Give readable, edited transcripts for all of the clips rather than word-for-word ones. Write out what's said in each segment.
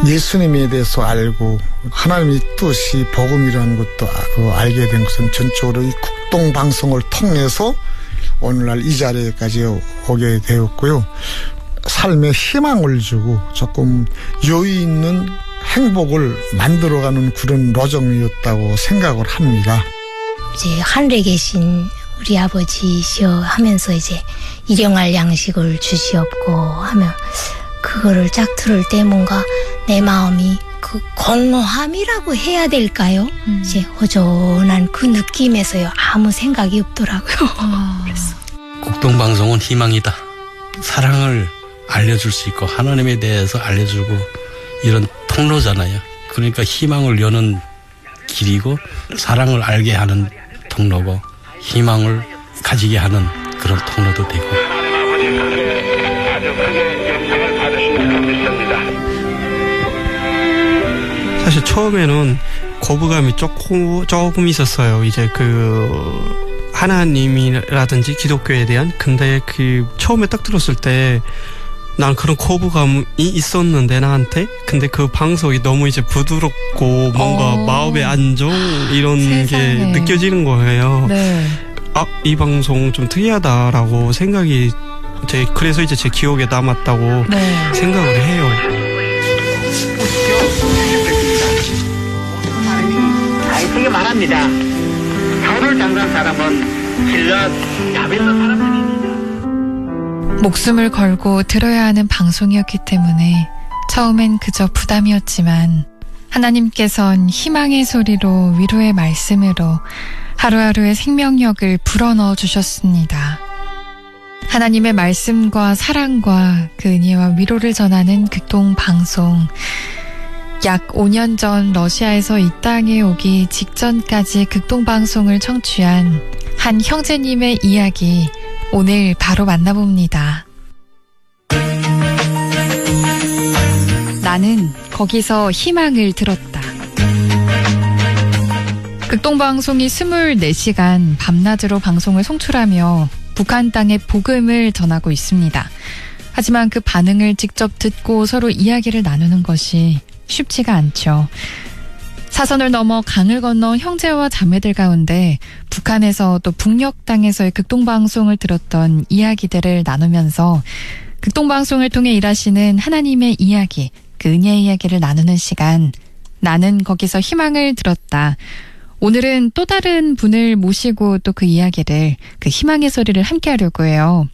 예수님에 대해서 알고 하나님의 뜻이 복음이라는 것도 알게 된 것은 전적으로 이 국동방송을 통해서 오늘날 이 자리에까지 오게 되었고요. 삶에 희망을 주고 조금 여유 있는 행복을 만들어가는 그런 로정이었다고 생각을 합니다. 이제 하늘에 계신 우리 아버지시여 하면서 이제 일용할 양식을 주시옵고 하면 그거를 쫙 들을 때 뭔가 내 마음이 그 공허함이라고 해야 될까요? 이제 허전한 그 느낌에서요 아무 생각이 없더라고요. 그래서 국동방송은 희망이다. 사랑을 알려줄 수 있고 하나님에 대해서 알려주고 이런 통로잖아요. 그러니까 희망을 여는 길이고 사랑을 알게 하는 통로고 희망을 가지게 하는 그런 통로도 되고. 사실 처음에는 거부감이 조금 있었어요. 이제 그 하나님이라든지 기독교에 대한. 근데 그 처음에 딱 들었을 때 난 그런 거부감이 있었는데 나한테. 근데 그 방송이 너무 이제 부드럽고 뭔가 마음의 안정 이런 세상에. 게 느껴지는 거예요. 네. 아, 이 방송 좀 특이하다라고 생각이 그래서 이제 제 기억에 남았다고 네. 생각을 해요. 되게 말합니다. 서를 장난 사람은 질러 야별로 사람들입니다. 목숨을 걸고 들어야 하는 방송이었기 때문에 처음엔 그저 부담이었지만 하나님께선 희망의 소리로 위로의 말씀으로 하루하루의 생명력을 불어넣어 주셨습니다. 하나님의 말씀과 사랑과 그 은혜와 위로를 전하는 극동방송. 약 5년 전 러시아에서 이 땅에 오기 직전까지 극동방송을 청취한 한 형제님의 이야기 오늘 바로 만나봅니다. 나는 거기서 희망을 들었다. 극동방송이 24시간 밤낮으로 방송을 송출하며 북한 땅의 복음을 전하고 있습니다. 하지만 그 반응을 직접 듣고 서로 이야기를 나누는 것이 쉽지가 않죠. 사선을 넘어 강을 건너 형제와 자매들 가운데 북한에서 또 북녘 땅에서의 극동방송을 들었던 이야기들을 나누면서 극동방송을 통해 일하시는 하나님의 이야기, 그 은혜의 이야기를 나누는 시간, 나는 거기서 희망을 들었다. 오늘은 또 다른 분을 모시고 또 그 이야기를, 그 희망의 소리를 함께 하려고 해요.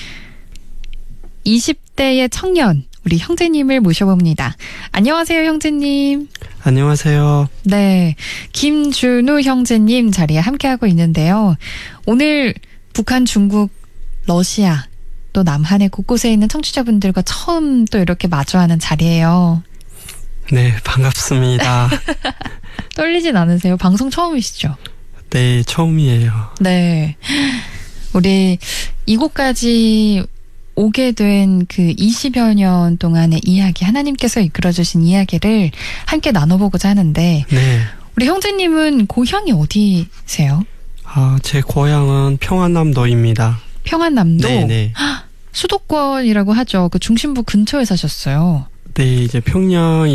20대의 청년, 우리 형제님을 모셔봅니다. 안녕하세요, 형제님. 안녕하세요. 네, 김준우 형제님 자리에 함께하고 있는데요. 오늘 북한, 중국, 러시아, 또 남한의 곳곳에 있는 청취자분들과 처음 또 이렇게 마주하는 자리예요. 네, 반갑습니다. 떨리진 않으세요? 방송 처음이시죠? 네, 처음이에요. 네. 우리 이곳까지 오게 된 그 20여 년 동안의 이야기, 하나님께서 이끌어주신 이야기를 함께 나눠보고자 하는데, 네. 우리 형제님은 고향이 어디세요? 아, 제 고향은 평안남도입니다. 평안남도? 네네. 수도권이라고 하죠. 그 중심부 근처에 사셨어요. 네, 이제 평양